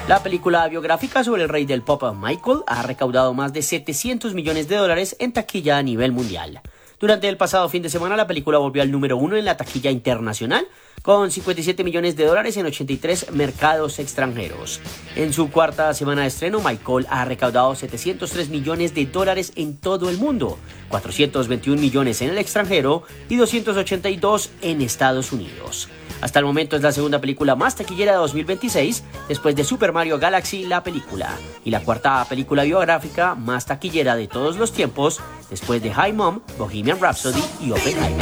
La película biográfica sobre el rey del pop Michael ha recaudado más de $700 millones en taquilla a nivel mundial. Durante el pasado fin de semana, la película volvió al número 1 en la taquilla internacional, con $57 millones en 83 mercados extranjeros. En su cuarta semana de estreno, Michael ha recaudado $703 millones en todo el mundo, 421 millones en el extranjero y 282 en Estados Unidos. Hasta el momento es la segunda película más taquillera de 2026, después de Super Mario Galaxy, la película, y la cuarta película biográfica más taquillera de todos los tiempos, después de Hi Mom, Bohemian Rhapsody y Oppenheimer.